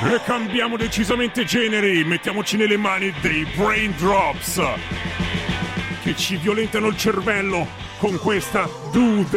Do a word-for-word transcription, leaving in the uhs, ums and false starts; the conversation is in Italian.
E cambiamo decisamente generi, mettiamoci nelle mani dei Brain Drops che ci violentano il cervello con questa Do